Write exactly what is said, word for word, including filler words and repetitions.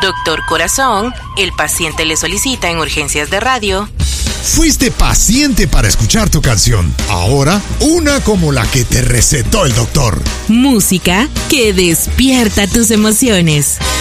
Doctor Corazón, el paciente le solicita en urgencias de radio. Fuiste paciente para escuchar tu canción. Ahora, una como la que te recetó el doctor. Música que despierta tus emociones.